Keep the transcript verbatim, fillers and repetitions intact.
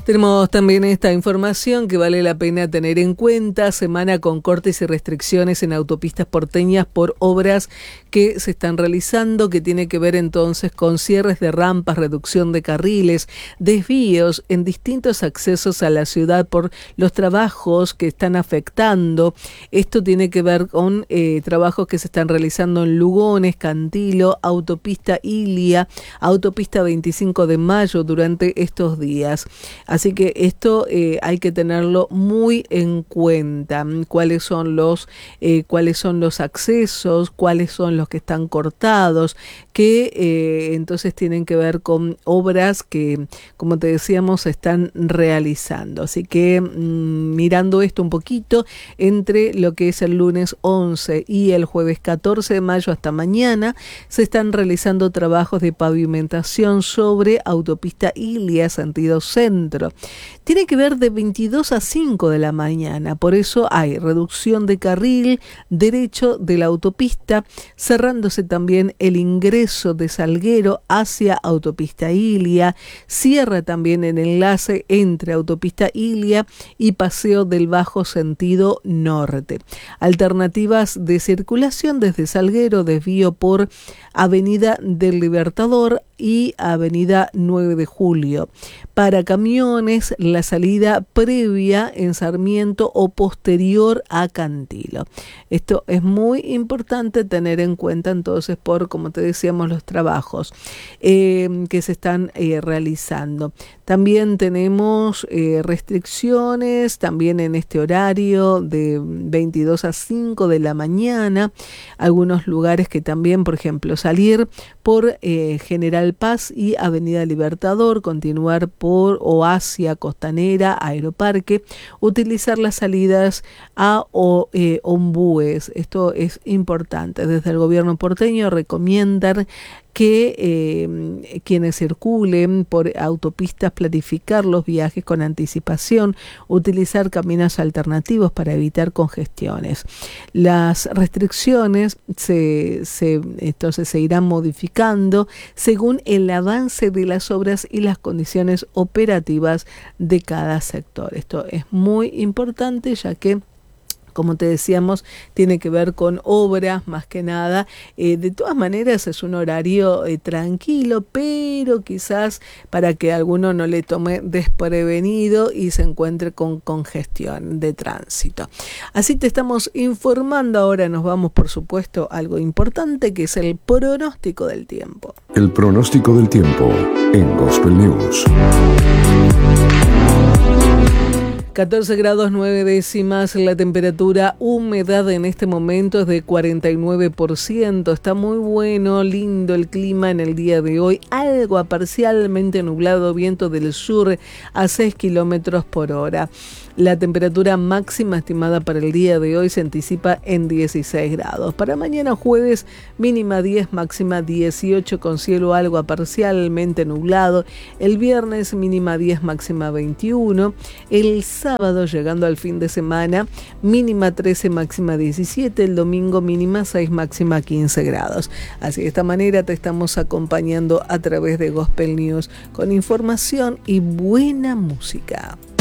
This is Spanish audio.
Tenemos también esta información que vale la pena tener en cuenta. Semana con cortes y restricciones en autopistas porteñas por obras que se están realizando, que tiene que ver entonces con cierres de rampas, reducción de carriles, desvíos en distintos accesos a la ciudad por los trabajos que están afectando. Esto tiene que ver con eh, trabajos que se están realizando en Lugones, Cantilo, autopista Ilia, autopista veinticinco de mayo durante estos días. Así que esto eh, hay que tenerlo muy en cuenta. Cuáles son los eh, cuáles son los accesos, cuáles son los que están cortados, que eh, entonces tienen que ver con obras que, como te decíamos, se están realizando. Así que mmm, mirando esto un poquito, entre lo que es el lunes once y el jueves catorce de mayo hasta mañana, se están realizando trabajos de pavimentación sobre autopista Ilia, sentido centro. Tiene que ver de veintidós a cinco de la mañana, por eso hay reducción de carril derecho de la autopista, cerrándose también el ingreso de Salguero hacia autopista Ilia, cierra también el enlace entre autopista Ilia y Paseo del Bajo sentido norte. Alternativas de circulación desde Salguero, desvío por Avenida del Libertador y Avenida nueve de julio. Para camiones, la salida previa en Sarmiento o posterior a Cantilo. Esto es muy importante tener en cuenta entonces por, como te decíamos, los trabajos eh, que se están eh, realizando. También tenemos eh, restricciones también en este horario de veintidós a cinco de la mañana. Algunos lugares que también, por ejemplo, salir por eh, General Paz y Avenida Libertador, continuar por o hacia Costanera, Aeroparque, utilizar las salidas a o, eh, Ombúes. Esto es importante. Desde el gobierno porteño recomiendan que eh, quienes circulen por autopistas planificar los viajes con anticipación, utilizar caminos alternativos para evitar congestiones. Las restricciones se, se, entonces se irán modificando según el avance de las obras y las condiciones operativas de cada sector. Esto es muy importante, ya que, como te decíamos, tiene que ver con obras más que nada. Eh, de todas maneras es un horario eh, tranquilo, pero quizás para que alguno no le tome desprevenido y se encuentre con congestión de tránsito. Así te estamos informando. Ahora nos vamos, por supuesto, a algo importante, que es el pronóstico del tiempo. El pronóstico del tiempo en Gospel News. catorce grados nueve décimas la temperatura, humedad en este momento es de cuarenta y nueve por ciento. Está muy bueno, lindo el clima en el día de hoy. Algo parcialmente nublado, viento del sur a seis kilómetros por hora. La temperatura máxima estimada para el día de hoy se anticipa en dieciséis grados. Para mañana jueves, mínima diez, máxima dieciocho, con cielo algo parcialmente nublado. El viernes, mínima diez, máxima veintiuno. El sábado, llegando al fin de semana, mínima trece, máxima diecisiete. El domingo, mínima seis, máxima quince grados. Así de esta manera te estamos acompañando a través de Gospel News con información y buena música.